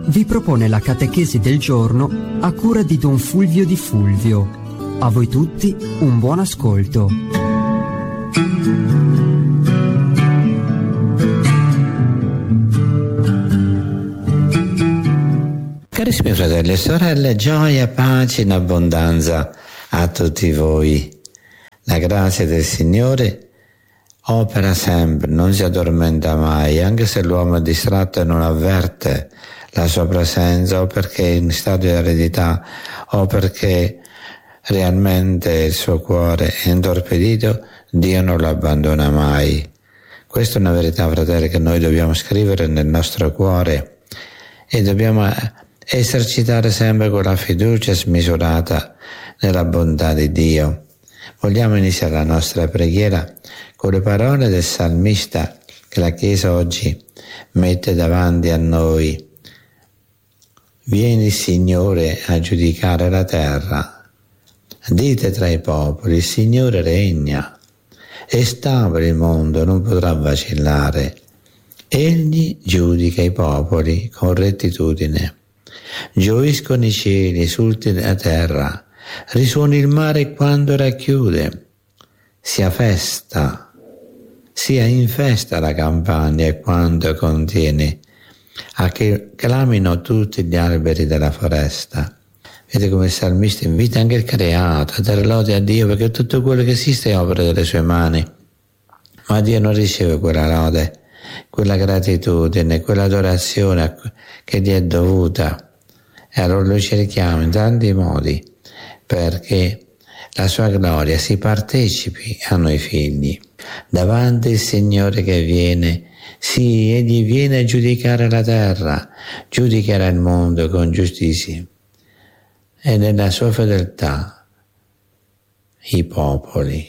vi propone la catechesi del giorno a cura di Don Fulvio Di Fulvio. A voi tutti un buon ascolto. Carissimi fratelli e sorelle, gioia, pace in abbondanza a tutti voi. La grazia del Signore opera sempre, non si addormenta mai, anche se l'uomo è distratto e non avverte la sua presenza, o perché è in stato di eredità, o perché realmente il suo cuore è intorpidito, Dio non lo abbandona mai. Questa è una verità, fratelli, che noi dobbiamo scrivere nel nostro cuore e dobbiamo esercitare sempre con la fiducia smisurata nella bontà di Dio. Vogliamo iniziare la nostra preghiera con le parole del salmista che la Chiesa oggi mette davanti a noi. Vieni, Signore, a giudicare la terra. Dite tra i popoli, il Signore regna. È stabile il mondo, non potrà vacillare. Egli giudica i popoli con rettitudine. Gioiscono i cieli, esulti la terra. Risuoni il mare quando racchiude, sia in festa la campagna e quando contiene, a che clamino tutti gli alberi della foresta. Vedete come il salmista invita anche il creato a dare lode a Dio, perché tutto quello che esiste è opera delle sue mani. Ma Dio non riceve quella lode, quella gratitudine, quella adorazione che gli è dovuta. E allora lo cerchiamo in tanti modi, perché la sua gloria si partecipi a noi figli. Davanti il Signore che viene, sì, egli viene a giudicare la terra, giudicherà il mondo con giustizia e nella sua fedeltà i popoli.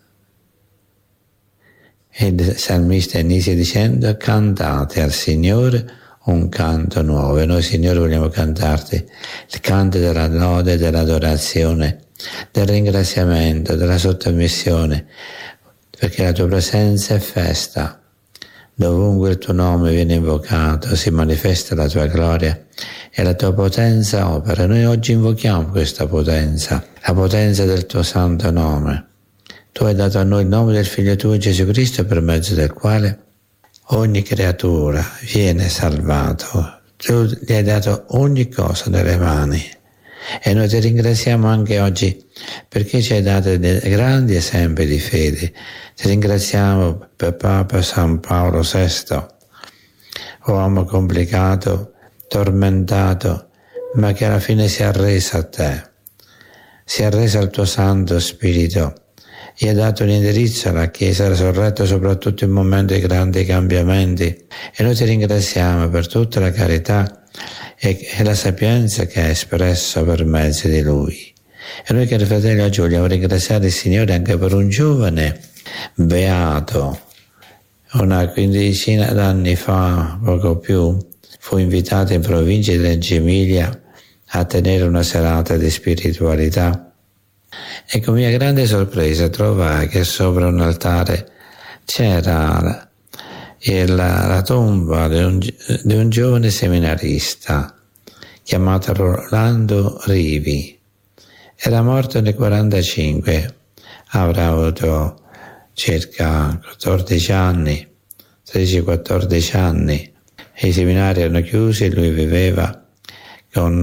E il salmista inizia dicendo: cantate al Signore un canto nuovo. E noi, Signore, vogliamo cantarti il canto della lode, dell'adorazione, del ringraziamento, della sottomissione, perché la tua presenza è festa. Dovunque il tuo nome viene invocato si manifesta la tua gloria e la tua potenza opera. Noi oggi invochiamo questa potenza, la potenza del tuo santo nome. Tu hai dato a noi il nome del Figlio tuo Gesù Cristo, per mezzo del quale ogni creatura viene salvato. Tu gli hai dato ogni cosa nelle mani e noi ti ringraziamo anche oggi perché ci hai dato dei grandi esempi di fede. Ti ringraziamo per Papa San Paolo VI, uomo complicato, tormentato, ma che alla fine si è arreso a te, si è arreso al tuo Santo Spirito. Gli ha dato un indirizzo alla Chiesa risorretta, soprattutto in momenti di grandi cambiamenti, e noi ti ringraziamo per tutta la carità e la sapienza che hai espresso per mezzo di Lui. E noi, cari fratelli, oggi vogliamo ringraziare il Signore anche per un giovane beato. Una quindicina d'anni fa, poco più, fu invitato in provincia di Reggio Emilia a tenere una serata di spiritualità. E con mia grande sorpresa trovai che sopra un altare c'era la tomba di un giovane seminarista chiamato Rolando Rivi. Era morto nel 1945, avrà avuto circa 14 anni, 13-14 anni. I seminari erano chiusi e lui viveva con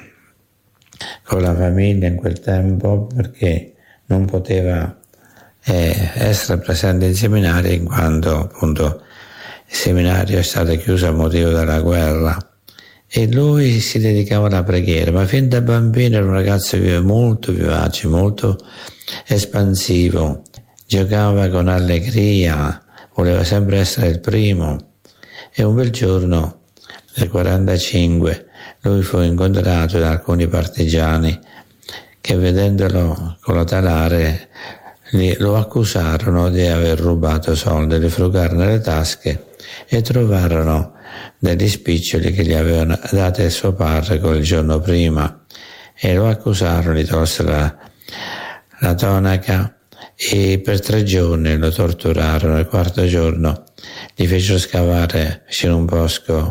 la famiglia in quel tempo, perché non poteva essere presente in seminario in quanto appunto il seminario è stato chiuso a motivo della guerra, e lui si dedicava alla preghiera, ma fin da bambino era un ragazzo molto vivace, molto espansivo, giocava con allegria, voleva sempre essere il primo. E un bel giorno nel 1945 lui fu incontrato da alcuni partigiani che, vedendolo colotalare, lo accusarono di aver rubato soldi, di frugare nelle tasche, e trovarono degli spiccioli che gli avevano dato il suo parroco il giorno prima, e lo accusarono, gli tolsero la tonaca e per 3 giorni lo torturarono. Il 4° giorno gli fecero scavare vicino a un bosco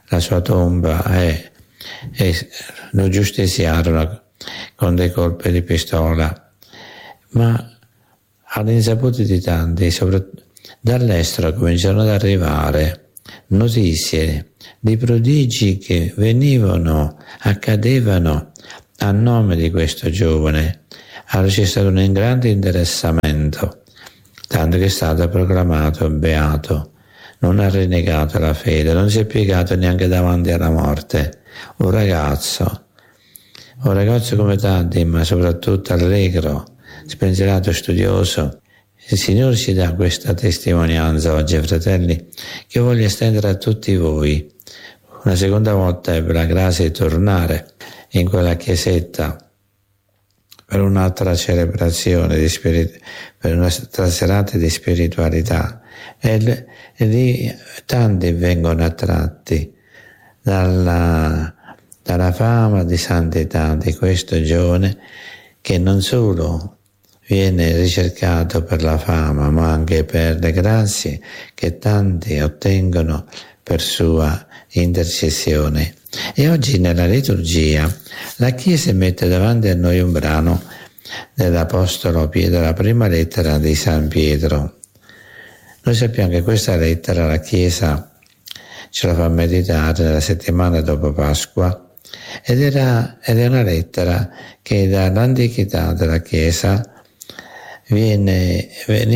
la sua tomba e lo giustiziarono con dei colpi di pistola, ma all'insaputa di tanti, soprattutto dall'estero, cominciarono ad arrivare notizie di prodigi che accadevano a nome di questo giovane. Allora c'è stato un grande interessamento, tanto che è stato proclamato beato, non ha rinnegato la fede, non si è piegato neanche davanti alla morte. Un ragazzo come tanti, ma soprattutto allegro, spensierato, studioso. Il Signore ci dà questa testimonianza oggi, fratelli, che voglio estendere a tutti voi. Una seconda volta ebbe la grazia di tornare in quella chiesetta per un'altra celebrazione per un'altra serata di spiritualità, e lì tanti vengono attratti dalla fama di santità di questo giovane, che non solo viene ricercato per la fama, ma anche per le grazie che tanti ottengono per sua intercessione. E oggi nella liturgia la Chiesa mette davanti a noi un brano dell'Apostolo Pietro, la prima lettera di San Pietro. Noi sappiamo che questa lettera la Chiesa ce la fa meditare nella settimana dopo Pasqua, ed è una lettera che dall'antichità della Chiesa viene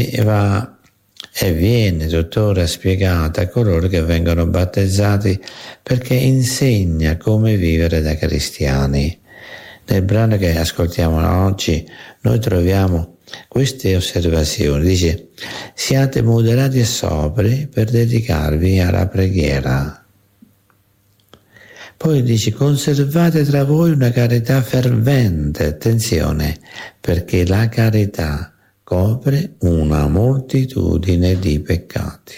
tuttora spiegata a coloro che vengono battezzati, perché insegna come vivere da cristiani. Nel brano che ascoltiamo oggi noi troviamo queste osservazioni. Dice: siate moderati e sobri per dedicarvi alla preghiera. Poi dice: conservate tra voi una carità fervente, attenzione, perché la carità copre una moltitudine di peccati.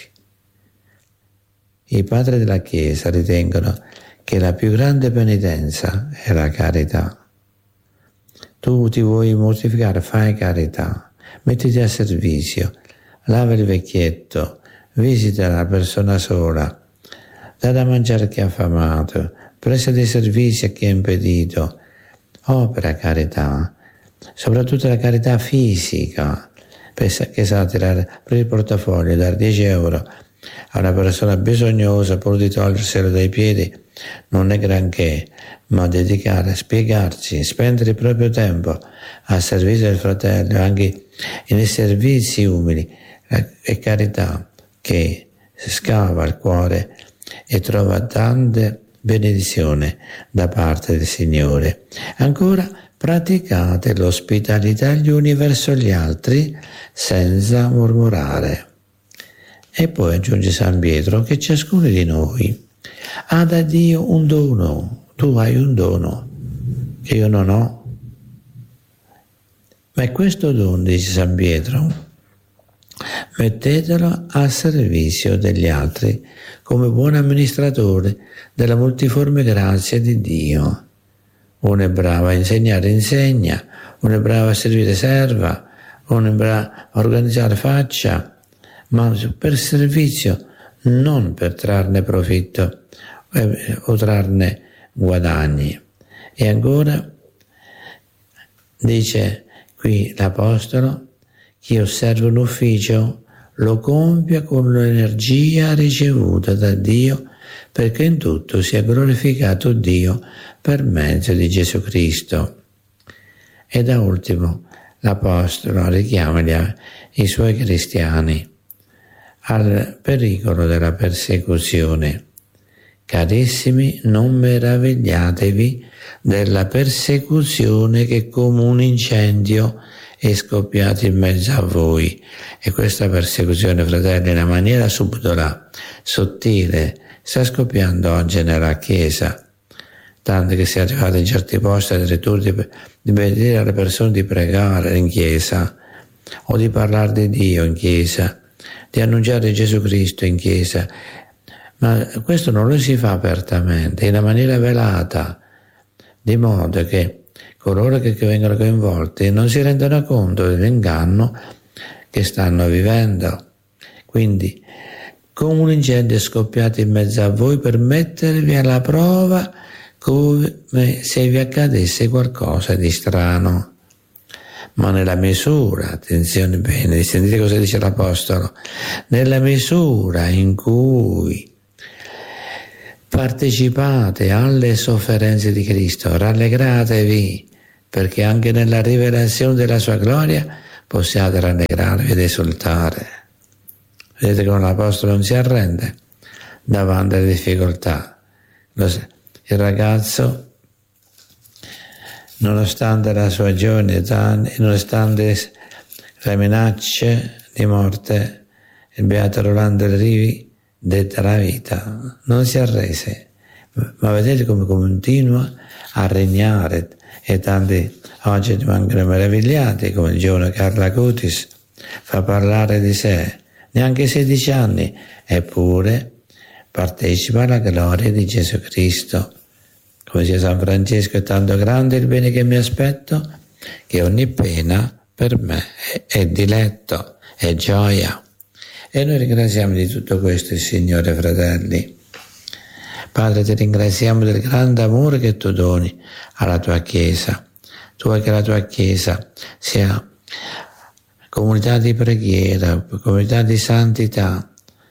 I padri della Chiesa ritengono che la più grande penitenza è la carità. Tu ti vuoi mortificare, fai carità, mettiti a servizio, lava il vecchietto, visita la persona sola, dà da mangiare a chi è affamato, presta dei servizi a chi è impedito, opera carità, soprattutto la carità fisica, che sa tirare per il portafoglio, dare 10 euro a una persona bisognosa pur di toglierselo dai piedi non è granché, ma dedicare, spiegarci, spendere il proprio tempo a servizio del fratello, anche nei servizi umili, è carità che scava il cuore e trova tante benedizioni da parte del Signore. Ancora, praticate l'ospitalità gli uni verso gli altri senza mormorare. E poi aggiunge San Pietro che ciascuno di noi ha da Dio un dono. Tu hai un dono che io non ho, ma questo dono, dice San Pietro, mettetelo a servizio degli altri come buon amministratore della multiforme grazia di Dio. Uno è bravo a insegnare, insegna, uno è bravo a servire, serva, uno è bravo a organizzare, faccia, ma per servizio, non per trarne profitto o trarne guadagni. E ancora dice qui l'Apostolo: chi osserva un ufficio lo compia con l'energia ricevuta da Dio, perché in tutto sia glorificato Dio per mezzo di Gesù Cristo. E da ultimo l'Apostolo richiama i suoi cristiani al pericolo della persecuzione. Carissimi, non meravigliatevi della persecuzione che come un incendio è scoppiato in mezzo a voi. E questa persecuzione, fratelli, in una maniera subdola, sottile, sta scoppiando oggi nella Chiesa. Tanto che si è arrivato in certi posti addirittura di benedire alle persone, di pregare in Chiesa, o di parlare di Dio in Chiesa, di annunciare Gesù Cristo in Chiesa. Ma questo non lo si fa apertamente, in una maniera velata, di modo che coloro che vengono coinvolti non si rendono conto dell'inganno che stanno vivendo. Quindi come un incendio scoppiato in mezzo a voi per mettervi alla prova come se vi accadesse qualcosa di strano. Ma nella misura, attenzione bene, sentite cosa dice l'Apostolo, nella misura in cui partecipate alle sofferenze di Cristo, rallegratevi, perché anche nella rivelazione della sua gloria possiate rallegrarvi ed esultare. Vedete come l'Apostolo non si arrende davanti alle difficoltà. Il ragazzo, nonostante la sua giovane età, nonostante le minacce di morte, il beato Rolando Rivi detta la vita, non si arrese, ma vedete come continua a regnare, e tanti oggi rimangono meravigliati, come il giovane Carlo Acutis fa parlare di sé, neanche 16 anni, eppure partecipa alla gloria di Gesù Cristo. Come dice San Francesco, è tanto grande il bene che mi aspetto, che ogni pena per me è diletto, è gioia. E noi ringraziamo di tutto questo il Signore, fratelli. Padre, ti ringraziamo del grande amore che tu doni alla tua Chiesa. Tu vuoi che la tua Chiesa sia comunità di preghiera, comunità di santità,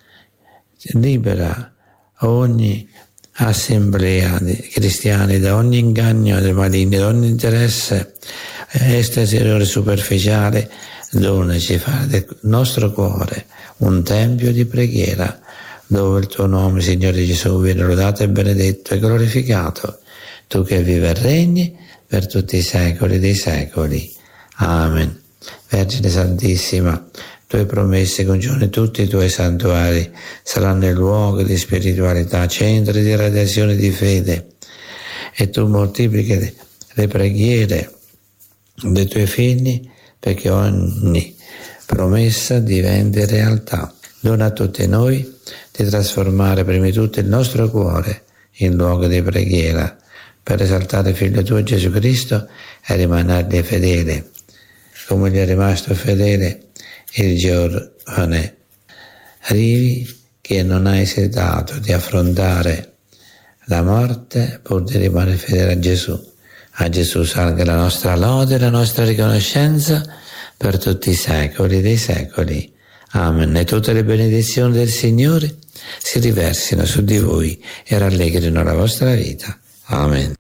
libera ogni assemblea di cristiani da ogni inganno del maligno, da ogni interesse esteriore superficiale. Donaci, fare del nostro cuore un tempio di preghiera dove il tuo nome, Signore Gesù, viene lodato e benedetto e glorificato, tu che vivi e regni per tutti i secoli dei secoli. Amen. Vergine Santissima, tu hai promesso che un giorno tutti i tuoi santuari saranno il luogo di spiritualità, centri di radiazione di fede, e tu moltiplichi le preghiere dei tuoi figli perché ogni promessa diventi realtà. Dona a tutti noi di trasformare prima di tutto il nostro cuore in luogo di preghiera per esaltare il Figlio tuo Gesù Cristo e rimanergli fedele, come gli è rimasto fedele il giovane Rivi, che non ha esitato di affrontare la morte pur di rimanere fedele a Gesù. A Gesù salga la nostra lode e la nostra riconoscenza per tutti i secoli dei secoli. Amen. E tutte le benedizioni del Signore si riversino su di voi e rallegrino la vostra vita. Amen.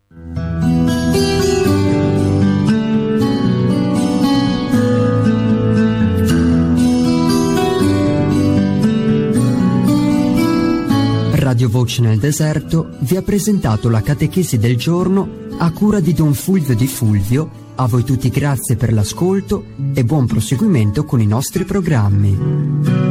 Radio Voce nel Deserto vi ha presentato la catechesi del giorno a cura di Don Fulvio Di Fulvio. A voi tutti grazie per l'ascolto e buon proseguimento con i nostri programmi.